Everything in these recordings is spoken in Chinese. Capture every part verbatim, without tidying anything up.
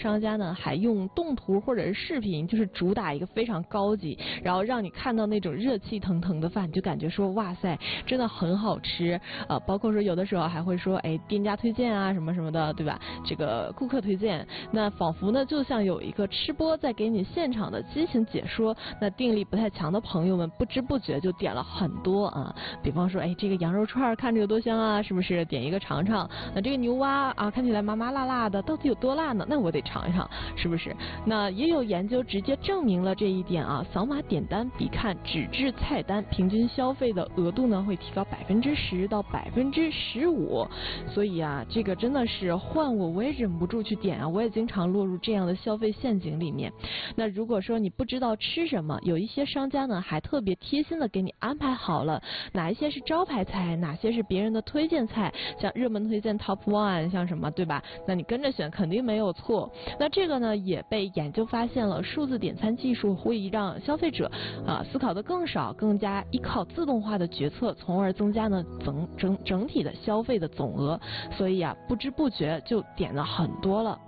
商家呢还用动图或者是视频，就是主打一个非常高级，然后让你看到那种热气腾腾的饭，就感觉说哇塞，真的很好吃。呃，包括说有的时候还会说，哎，店家推荐啊什么什么的，对吧？这个顾客推荐，那仿佛呢就像有一个吃播在给你现场的激情解说。那定力不太强的朋友们不知不觉就点了很多啊，比方说，哎，这个羊肉串看着有多香啊，是不是？点一个尝尝。那这个牛蛙啊，看起来麻麻辣辣的，到底有多辣呢？那我得尝一尝，是不是？那也有研究直接证明了这一点啊，扫码点单比看纸质菜单平均消费的额度呢会提高百分之十到百分之十五，所以啊，这个真的是换我我也忍不住去点啊，我也经常落入这样的消费陷阱里面。那如果说你不知道吃什么，有一些商家呢还特别贴心的给你安排好了哪一些是招牌菜，哪些是别人的推荐菜，像热门推荐 top one， 像什么，对吧？那你跟着选肯定没有错。那这个呢也被研究发现了，数字点餐技术会让消费者啊思考的更少，更加依靠自动化的决策，从而增加呢整整整体的消费的总额。所以啊，不知不觉就点了很多了。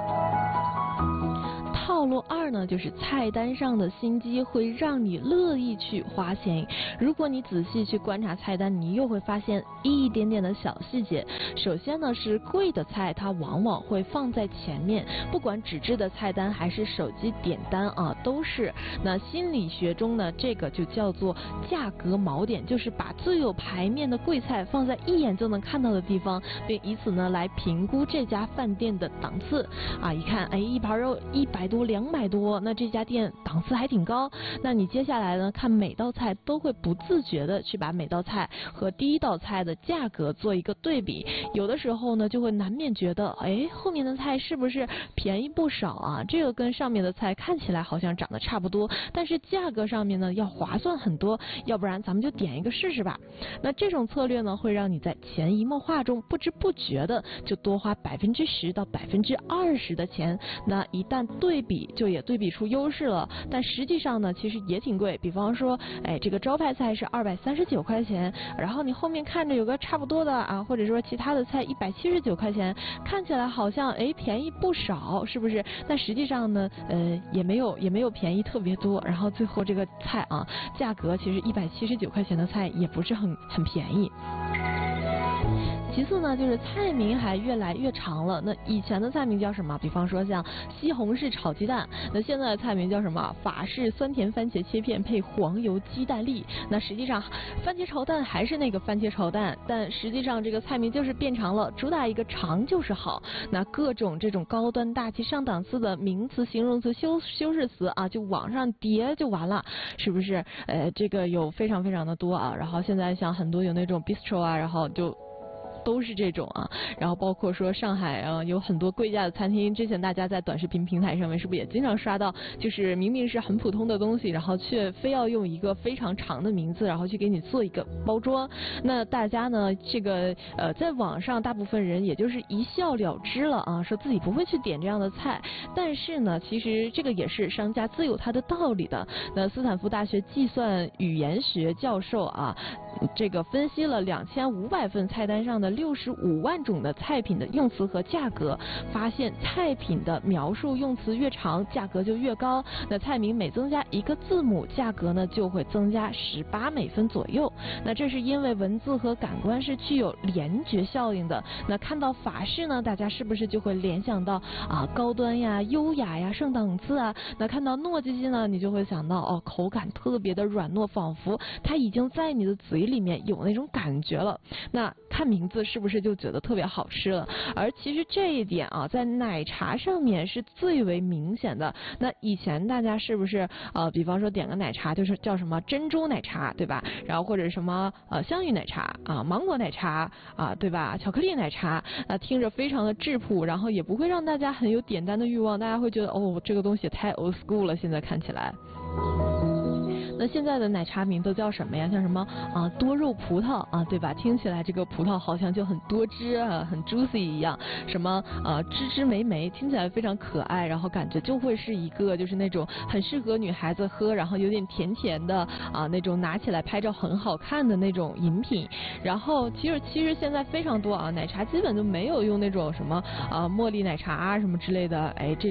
套路二呢，就是菜单上的心机会让你乐意去花钱。如果你仔细去观察菜单，你又会发现一点点的小细节。首先呢，是贵的菜它往往会放在前面，不管纸质的菜单还是手机点单啊，都是。那心理学中呢，这个就叫做价格锚点，就是把最有排面的贵菜放在一眼就能看到的地方，并以此呢来评估这家饭店的档次啊。一看，哎，一盘肉一百多、两百多，那这家店档次还挺高。那你接下来呢，看每道菜都会不自觉的去把每道菜和第一道菜的价格做一个对比，有的时候呢就会难免觉得，哎，后面的菜是不是便宜不少啊？这个跟上面的菜看起来好像长得差不多，但是价格上面呢要划算很多，要不然咱们就点一个试试吧。那这种策略呢，会让你在潜移默化中不知不觉的就多花百分之十到百分之二十的钱。那一旦对比，就也对比出优势了，但实际上呢，其实也挺贵。比方说，哎，这个招牌菜是二百三十九块钱，然后你后面看着有个差不多的啊，或者说其他的菜一百七十九块钱，看起来好像哎便宜不少，是不是？但实际上呢，呃，也没有也没有便宜特别多。然后最后这个菜啊，价格其实一百七十九块钱的菜也不是很很便宜。其次呢，就是菜名还越来越长了。那以前的菜名叫什么？比方说像西红柿炒鸡蛋，那现在的菜名叫什么？法式酸甜番茄切片配黄油鸡蛋粒。那实际上番茄炒蛋还是那个番茄炒蛋，但实际上这个菜名就是变长了，主打一个长就是好。那各种这种高端大气上档次的名词、形容词、修修饰词啊，就往上叠就完了，是不是？呃，这个有非常非常的多啊。然后现在像很多有那种 bistro 啊，然后就都是这种啊，然后包括说上海啊有很多贵价的餐厅，之前大家在短视频平台上面是不是也经常刷到，就是明明是很普通的东西，然后却非要用一个非常长的名字，然后去给你做一个包装。那大家呢，这个呃在网上大部分人也就是一笑了之了啊，说自己不会去点这样的菜。但是呢，其实这个也是商家自有它的道理的。那斯坦福大学计算语言学教授啊，这个分析了两千五百份菜单上的六十五万种的菜品的用词和价格，发现菜品的描述用词越长，价格就越高。那菜名每增加一个字母，价格呢就会增加十八美分左右。那这是因为文字和感官是具有联觉效应的。那看到法式呢，大家是不是就会联想到啊高端呀、优雅呀、上档次啊？那看到糯叽叽呢，你就会想到哦口感特别的软糯，仿佛它已经在你的嘴里面有那种感觉了。那看名字是不是就觉得特别好吃了？而其实这一点啊，在奶茶上面是最为明显的。那以前大家是不是呃，比方说点个奶茶就是叫什么珍珠奶茶，对吧？然后或者什么呃香芋奶茶啊、芒果奶茶啊，对吧？巧克力奶茶啊，听着非常的质朴，然后也不会让大家很有点单的欲望，大家会觉得哦，这个东西太 old school 了，现在看起来。那现在的奶茶名都叫什么呀？像什么啊多肉葡萄啊，对吧？听起来这个葡萄好像就很多汁啊，很 juicy 一样。什么啊芝芝莓莓，听起来非常可爱，然后感觉就会是一个就是那种很适合女孩子喝，然后有点甜甜的啊那种拿起来拍照很好看的那种饮品。然后其实其实现在非常多啊，奶茶基本就没有用那种什么啊茉莉奶茶啊什么之类的，哎这。